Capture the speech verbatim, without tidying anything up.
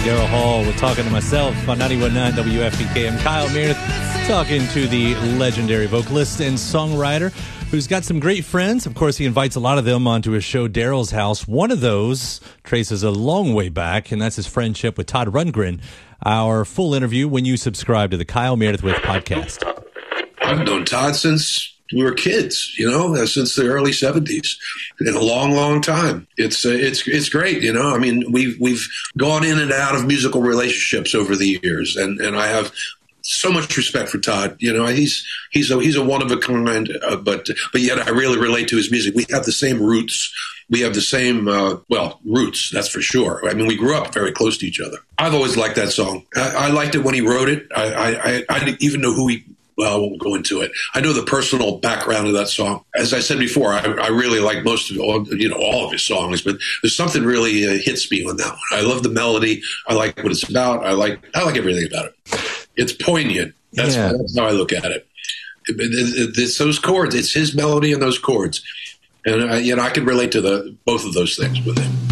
Daryl Hall. We're talking to myself on ninety-one point nine W F P K. I'm Kyle Meredith, talking to the legendary vocalist and songwriter who's got some great friends. Of course, he invites a lot of them onto his show, Daryl's House. One of those traces a long way back, and that's his friendship with Todd Rundgren. Our full interview when you subscribe to the Kyle Meredith With podcast. I've known Todd since we were kids, you know, since the early seventies, in a long, long time. It's uh, it's it's great, you know. I mean, we've we've gone in and out of musical relationships over the years, and, and I have so much respect for Todd. You know, he's he's a he's a one of a kind, uh, but but yet I really relate to his music. We have the same roots. We have the same, uh, well, roots, that's for sure. I mean, we grew up very close to each other. I've always liked that song. I, I liked it when he wrote it. I, I, I didn't even know who he, well, I won't go into it. I know the personal background of that song. As I said before, I, I really like most of, all, you know, all of his songs, but there's something really uh, hits me on that one. I love the melody. I like what it's about. I like, I like everything about it. It's poignant. That's, yeah. that's how I look at it. It, it. It's those chords. It's his melody and those chords. And, uh, you know, I can relate to the both of those things with him.